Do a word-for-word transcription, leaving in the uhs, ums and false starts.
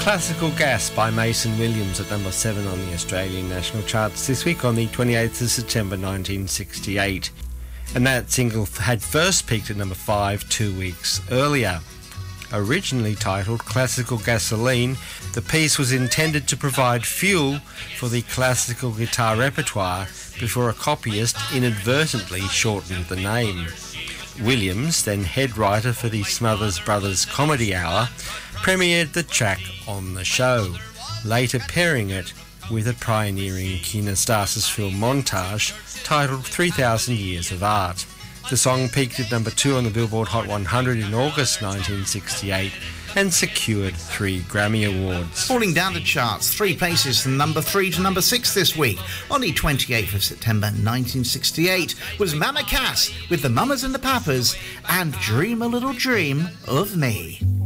Classical Gas by Mason Williams at number seven on the Australian national charts this week on the twenty-eighth of September nineteen sixty-eight. And that single had first peaked at number five two weeks earlier. Originally titled Classical Gasoline, the piece was intended to provide fuel for the classical guitar repertoire before a copyist inadvertently shortened the name. Williams, then head writer for the Smothers Brothers Comedy Hour, premiered the track on the show, later pairing it with a pioneering Kinostasis film montage titled three thousand Years of Art. The song peaked at number two on the Billboard Hot one hundred in August nineteen sixty-eight and secured three Grammy Awards. Falling down the charts, three places from number three to number six this week. On the twenty-eighth of September nineteen sixty-eight was Mama Cass with the Mamas and the Papas and Dream a Little Dream of Me.